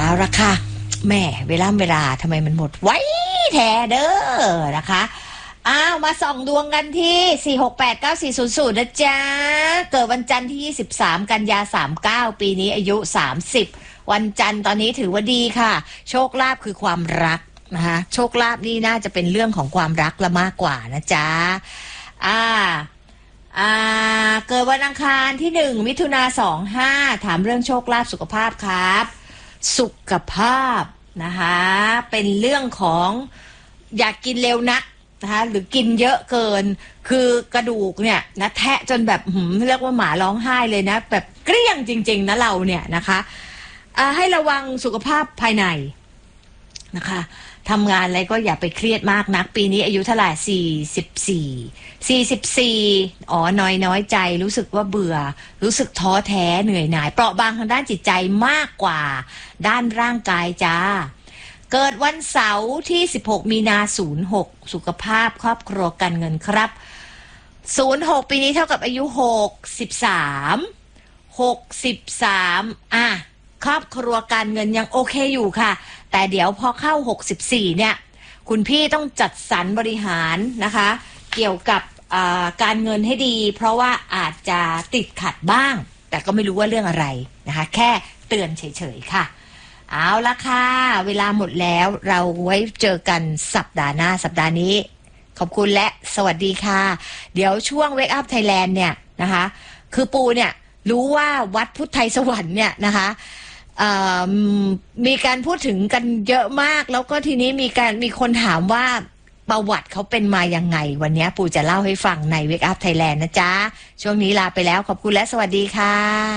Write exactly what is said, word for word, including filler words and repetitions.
เอาละค่ะแม่เวลาเวลาทำไมมันหมดไว้แท้เด้อนะคะอ้าวมาส่องดวงกันที่สี่ หก แปด เก้า สี่ ศูนย์ ศูนย์นะจ๊ะเกิดวันจันทร์ที่ยี่สิบสามกันยาสามสิบเก้าปีนี้อายุสามสิบวันจันทร์ตอนนี้ถือว่าดีค่ะโชคลาภคือความรักนะคะโชคลาภนี่น่าจะเป็นเรื่องของความรักละมากกว่านะจ๊ะอ่าอ่าเกิดวันอังคารที่หนึ่งมิถุนาสองห้าถามเรื่องโชคลาภสุขภาพครับสุขภาพนะคะเป็นเรื่องของอยากกินเร็วนักนะคะหรือกินเยอะเกินคือกระดูกเนี่ยนะแทะจนแบบหืมเรียกว่าหมาร้องไห้เลยนะแบบเกลี้ยงจริงๆนะเราเนี่ยนะคะอ่าให้ระวังสุขภาพภายในนะคะทำงานอะไรก็อย่าไปเครียดมากนักปีนี้อายุเท่าไหร่สี่สิบสี่สี่สิบสี่อ๋อน้อยน้อยใจรู้สึกว่าเบื่อรู้สึกท้อแท้เหนื่อยหน่ายเปราะบางทางด้านจิตใจมากกว่าด้านร่างกายจ้าเกิดวันเสาร์ที่สิบหกมีนาศูนย์หกสุขภาพครอบครัวการเงินครับศูนย์หกปีนี้เท่ากับอายุหกสิบสามหกสิบสามอ่ะครอบครัวการเงินยังโอเคอยู่ค่ะแต่เดี๋ยวพอเข้าหกสิบสี่เนี่ยคุณพี่ต้องจัดสรรบริหารนะคะเกี่ยวกับการเงินให้ดีเพราะว่าอาจจะติดขัดบ้างแต่ก็ไม่รู้ว่าเรื่องอะไรนะคะแค่เตือนเฉยๆค่ะเอาละค่ะเวลาหมดแล้วเราไว้เจอกันสัปดาห์หน้าสัปดาห์นี้ขอบคุณและสวัสดีค่ะเดี๋ยวช่วง Wake Up Thailand เนี่ยนะคะคือปูเนี่ยรู้ว่าวัดพุทธไทยสวรรค์เนี่ยนะคะมีการพูดถึงกันเยอะมากแล้วก็ทีนี้มีการมีคนถามว่าประวัติเขาเป็นมายังไงวันนี้ปูจะเล่าให้ฟังใน Wake Up Thailand นะจ๊ะช่วงนี้ลาไปแล้วขอบคุณและสวัสดีค่ะ